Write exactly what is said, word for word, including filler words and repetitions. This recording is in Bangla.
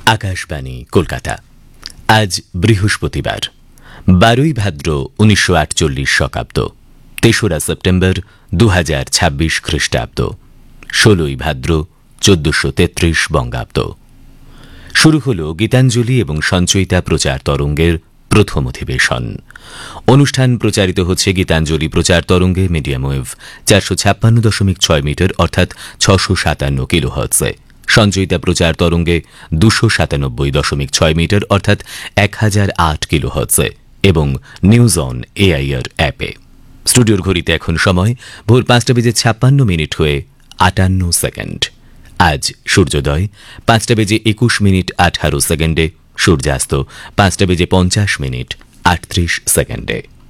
আকাশবাণী কলকাতা। আজ বৃহস্পতিবার, বারোই ভাদ্র উনিশশো আটচল্লিশ শকাব্দ, তেসরা সেপ্টেম্বর দু হাজার ছাব্বিশ খ্রিস্টাব্দ, ষোলোই ভাদ্র চোদ্দশো তেত্রিশ বঙ্গাব্দ। শুরু হল গীতাঞ্জলি এবং সঞ্চয়িতা প্রচার তরঙ্গের প্রথম অধিবেশন। অনুষ্ঠান প্রচারিত হচ্ছে গীতাঞ্জলি প্রচার তরঙ্গে মিডিয়াম ওয়েভ চারশো ছাপ্পান্ন দশমিক ছয় মিটার অর্থাৎ ছশো সাতান্ন কিলোহার্টজে, সঞ্চয়িতা প্রচার তরঙ্গে দুশো সাতানব্বই দশমিক ছয় মিটার অর্থাৎ এক হাজার আট কিলোহার্টজে এবং নিউজ অন এআইআর অ্যাপে। স্টুডিওর ঘড়িতে এখন সময় ভোর পাঁচটা বেজে ছাপ্পান্ন মিনিট হয়ে আটান্ন সেকেন্ড। আজ সূর্যোদয় পাঁচটা বেজে একুশ মিনিট আঠারো সেকেন্ডে, সূর্যাস্ত পাঁচটা বেজে পঞ্চাশ মিনিট আটত্রিশ সেকেন্ডে।